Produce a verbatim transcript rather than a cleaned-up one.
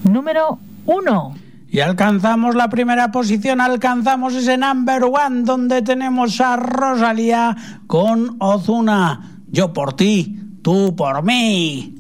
número uno. Y alcanzamos la primera posición, alcanzamos ese number one donde tenemos a Rosalía con Ozuna. Yo por ti, tú por mí.